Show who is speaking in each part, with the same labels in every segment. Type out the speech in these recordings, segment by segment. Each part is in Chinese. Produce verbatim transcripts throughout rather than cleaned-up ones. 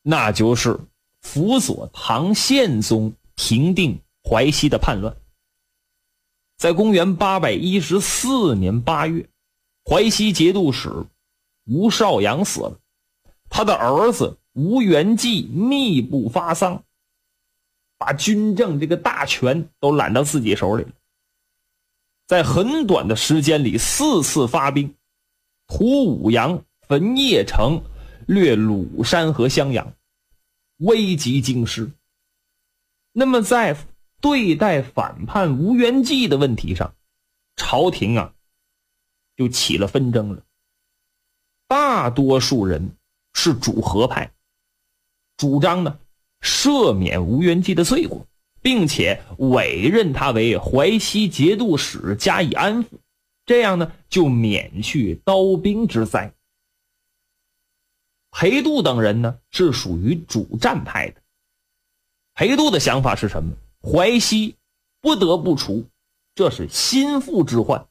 Speaker 1: 那就是辅佐唐宪宗平定淮西的叛乱。在公元八百一十四年八月，淮西节度使吴少阳死了，他的儿子吴元济密不发丧，把军政这个大权都揽到自己手里了。在很短的时间里四次发兵，屠武阳、焚邺城，掠鲁山和襄阳，危及京师。那么在对待反叛吴元济的问题上，朝廷啊就起了纷争了。大多数人是主和派，主张呢赦免吴元济的罪过，并且委任他为淮西节度使加以安抚，这样呢就免去刀兵之灾。裴度等人呢是属于主战派的。裴度的想法是什么？淮西不得不除，这是心腹之患。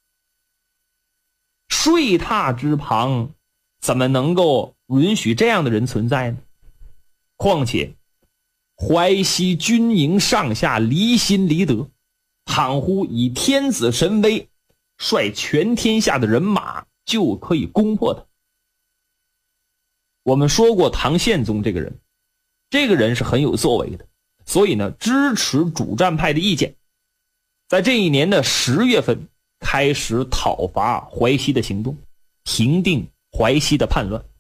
Speaker 1: 睡榻之旁怎么能够允许这样的人存在呢？况且淮西军营上下离心离德，倘乎以天子神威率全天下的人马就可以攻破他。我们说过唐宪宗这个人，这个人是很有作为的，所以呢支持主战派的意见。在这一年的十月份开始讨伐淮西的行动，平定淮西的叛乱。